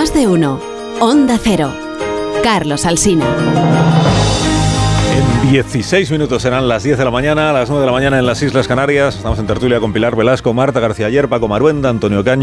Más de uno. Onda Cero. Carlos Alsina. En 16 minutos serán las 10 de la mañana, a las 9 de la mañana en las Islas Canarias. Estamos en tertulia con Pilar Velasco, Marta García Ayer, Paco Maruenda, Antonio Caño.